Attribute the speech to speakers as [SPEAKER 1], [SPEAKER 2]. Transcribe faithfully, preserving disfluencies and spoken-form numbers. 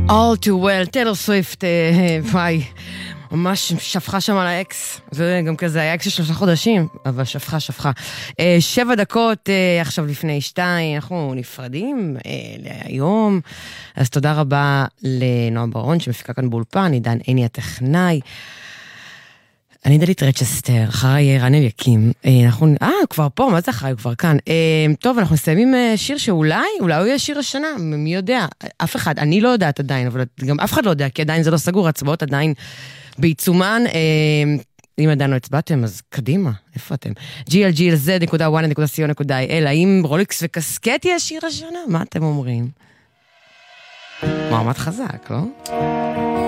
[SPEAKER 1] All too well, טיילור סוויפט, וואי, ממש שפחה שם על האקס, זה גם כזה, היה אקס של שלושה חודשים, אבל שפחה, שפחה. שבע דקות, עכשיו לפני שתיים, אנחנו נפרדים להיום, אז תודה רבה לנועה ברון, שמפיקה כאן באולפן, עידן עיני הטכנאי, אני דלית רצ'סטר, אחריי רן אליקים, אנחנו, אה, כבר פה, מה זה אחריי? כבר כאן. טוב, אנחנו מסיימים שיר שאולי, אולי הוא יהיה שיר השנה, מי יודע? אף אחד, אני לא יודעת עדיין, אבל גם אף אחד לא יודע, כי עדיין זה לא סגור, הצבעות עדיין בעיצומן. אם עדיין לא הצבעתם, אז קדימה, איפה אתם? ג'י אל ג'י אל זד נקודה וואן נקודה סי או נקודה איי אל, האם רולקס וקסקט יהיה שיר השנה? מה אתם אומרים? מעמד חזק, לא?